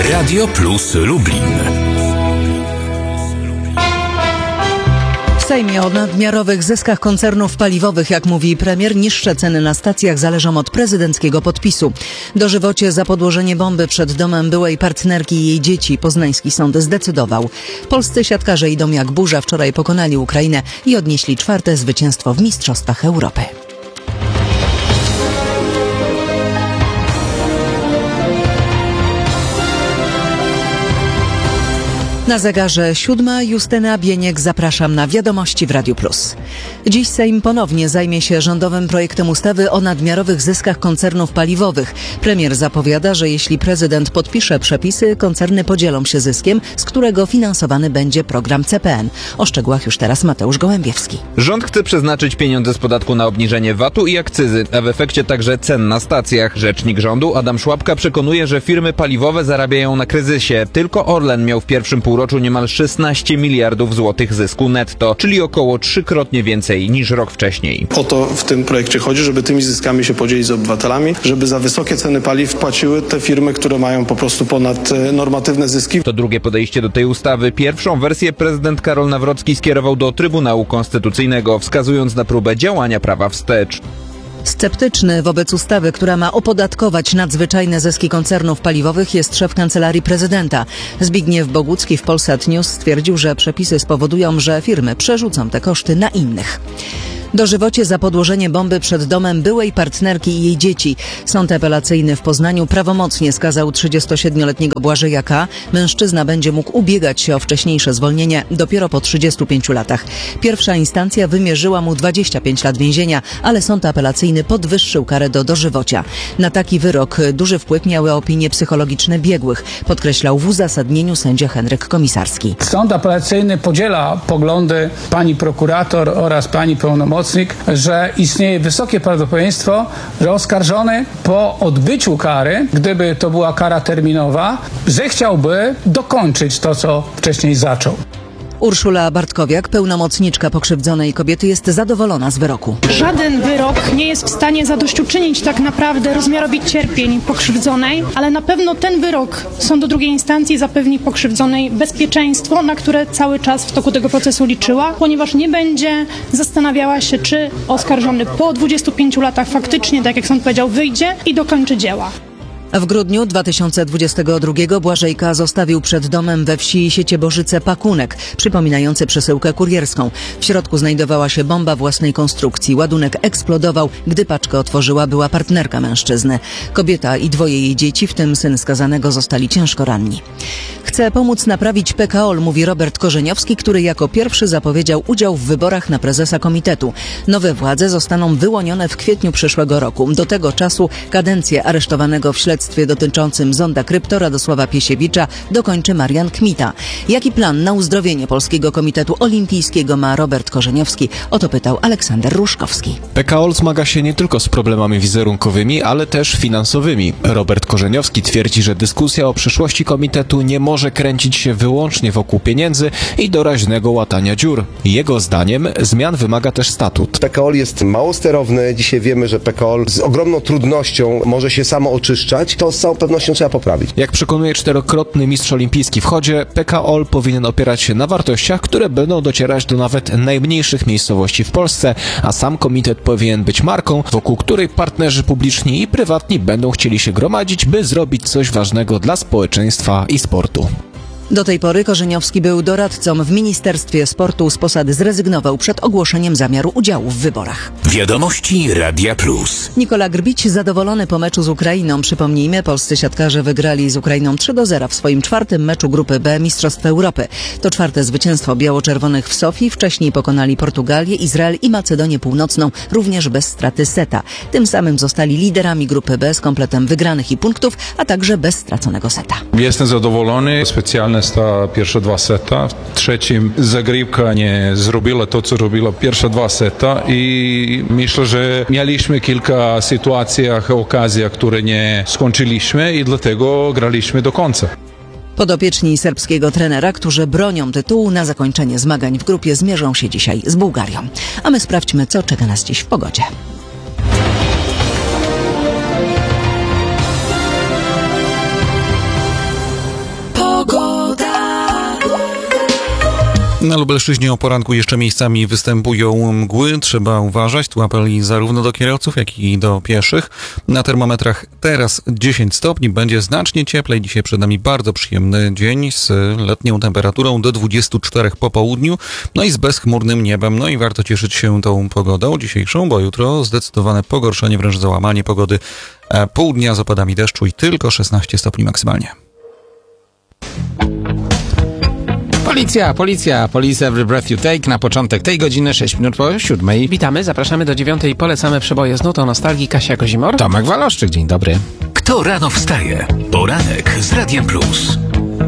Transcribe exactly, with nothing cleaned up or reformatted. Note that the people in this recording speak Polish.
Radio Plus Lublin. W Sejmie o nadmiarowych zyskach koncernów paliwowych, jak mówi premier, niższe ceny na stacjach zależą od prezydenckiego podpisu. Dożywocie za podłożenie bomby przed domem byłej partnerki i jej dzieci poznański sąd zdecydował. Polscy siatkarze idą jak burza. Wczoraj pokonali Ukrainę i odnieśli czwarte zwycięstwo w Mistrzostwach Europy. Na zegarze siódma. Justyna Bieniek, zapraszam na Wiadomości w Radiu Plus. Dziś Sejm ponownie zajmie się rządowym projektem ustawy o nadmiarowych zyskach koncernów paliwowych. Premier zapowiada, że jeśli prezydent podpisze przepisy, koncerny podzielą się zyskiem, z którego finansowany będzie program C P N. O szczegółach już teraz Mateusz Gołębiewski. Rząd chce przeznaczyć pieniądze z podatku na obniżenie V A T-u i akcyzy, a w efekcie także cen na stacjach. Rzecznik rządu Adam Szłapka przekonuje, że firmy paliwowe zarabiają na kryzysie. Tylko Orlen miał w pierwszym półroczu niemal szesnaście miliardów złotych zysku netto, czyli około trzykrotnie więcej niż rok wcześniej. O to w tym projekcie chodzi, żeby tymi zyskami się podzielić z obywatelami, żeby za wysokie ceny paliw płaciły te firmy, które mają po prostu ponad normatywne zyski. To drugie podejście do tej ustawy. Pierwszą wersję prezydent Karol Nawrocki skierował do Trybunału Konstytucyjnego, wskazując na próbę działania prawa wstecz. Sceptyczny wobec ustawy, która ma opodatkować nadzwyczajne zyski koncernów paliwowych, jest szef Kancelarii Prezydenta. Zbigniew Bogucki w Polsat News stwierdził, że przepisy spowodują, że firmy przerzucą te koszty na innych. Dożywocie za podłożenie bomby przed domem byłej partnerki i jej dzieci. Sąd apelacyjny w Poznaniu prawomocnie skazał trzydziestosiedmioletniego Błażeja K. Mężczyzna będzie mógł ubiegać się o wcześniejsze zwolnienie dopiero po trzydziestu pięciu latach. Pierwsza instancja wymierzyła mu dwadzieścia pięć lat więzienia, ale sąd apelacyjny podwyższył karę do dożywocia. Na taki wyrok duży wpływ miały opinie psychologiczne biegłych, podkreślał w uzasadnieniu sędzia Henryk Komisarski. Sąd apelacyjny podziela poglądy pani prokurator oraz pani pełnomocnik, że istnieje wysokie prawdopodobieństwo, że oskarżony po odbyciu kary, gdyby to była kara terminowa, zechciałby dokończyć to, co wcześniej zaczął. Urszula Bartkowiak, pełnomocniczka pokrzywdzonej kobiety, jest zadowolona z wyroku. Żaden wyrok nie jest w stanie zadośćuczynić tak naprawdę rozmiarowi cierpień pokrzywdzonej, ale na pewno ten wyrok sądu drugiej instancji zapewni pokrzywdzonej bezpieczeństwo, na które cały czas w toku tego procesu liczyła, ponieważ nie będzie zastanawiała się, czy oskarżony po dwudziestu pięciu latach faktycznie, tak jak sąd powiedział, wyjdzie i dokończy dzieła. W grudniu dwa tysiące dwudziestego drugiego Błażejka zostawił przed domem we wsi Sieciebożyce pakunek, przypominający przesyłkę kurierską. W środku znajdowała się bomba własnej konstrukcji. Ładunek eksplodował, gdy paczkę otworzyła była partnerka mężczyzny. Kobieta i dwoje jej dzieci, w tym syn skazanego, zostali ciężko ranni. Chce pomóc naprawić P K O L, mówi Robert Korzeniowski, który jako pierwszy zapowiedział udział w wyborach na prezesa komitetu. Nowe władze zostaną wyłonione w kwietniu przyszłego roku. Do tego czasu kadencję aresztowanego w śledztwie dotyczącym zonda krypto Radosława Piesiewicza dokończy Marian Kmita. Jaki plan na uzdrowienie Polskiego Komitetu Olimpijskiego ma Robert Korzeniowski? O to pytał Aleksander Ruszkowski. P K O L zmaga się nie tylko z problemami wizerunkowymi, ale też finansowymi. Robert Korzeniowski twierdzi, że dyskusja o przyszłości komitetu nie może kręcić się wyłącznie wokół pieniędzy i doraźnego łatania dziur. Jego zdaniem zmian wymaga też statut. P K O L jest mało sterowny. Dzisiaj wiemy, że P K O L z ogromną trudnością może się samo oczyszczać. To z całą pewnością trzeba poprawić. Jak przekonuje czterokrotny mistrz olimpijski w chodzie, P K O L powinien opierać się na wartościach, które będą docierać do nawet najmniejszych miejscowości w Polsce, a sam komitet powinien być marką, wokół której partnerzy publiczni i prywatni będą chcieli się gromadzić, by zrobić coś ważnego dla społeczeństwa i sportu. Do tej pory Korzeniowski był doradcą w Ministerstwie Sportu. Z posady zrezygnował przed ogłoszeniem zamiaru udziału w wyborach. Wiadomości Radia Plus. Nikola Grbić zadowolony po meczu z Ukrainą. Przypomnijmy, polscy siatkarze wygrali z Ukrainą trzy do zera w swoim czwartym meczu grupy B Mistrzostw Europy. To czwarte zwycięstwo biało-czerwonych w Sofii. Wcześniej pokonali Portugalię, Izrael i Macedonię Północną, również bez straty seta. Tym samym zostali liderami grupy B z kompletem wygranych i punktów, a także bez straconego seta. Jestem zadowolony. Specjalnie ta pierwsze dwa seta. W trzecim zagrywka nie zrobiła to, co robiła pierwsze dwa seta i myślę, że mieliśmy kilka sytuacji, okazji, które nie skończyliśmy i dlatego graliśmy do końca. Podopieczni serbskiego trenera, którzy bronią tytułu, na zakończenie zmagań w grupie zmierzą się dzisiaj z Bułgarią. A my sprawdźmy, co czeka nas dziś w pogodzie. Na Lubelszczyźnie o poranku jeszcze miejscami występują mgły. Trzeba uważać. Tu apel zarówno do kierowców, jak i do pieszych. Na termometrach teraz dziesięć stopni. Będzie znacznie cieplej. Dzisiaj przed nami bardzo przyjemny dzień z letnią temperaturą do dwudziestu czterech po południu. No i z bezchmurnym niebem. No i warto cieszyć się tą pogodą dzisiejszą, bo jutro zdecydowane pogorszenie, wręcz załamanie pogody. Pół dnia z opadami deszczu i tylko szesnaście stopni maksymalnie. Policja, policja, police every breath you take. Na początek tej godziny, sześć minut po siódmej. Witamy, zapraszamy do dziewiątej. Polecamy przeboje z nutą nostalgii. Kasia Kozimor. Tomek Waloszczyk, dzień dobry. Kto rano wstaje? Poranek z Radiem Plus.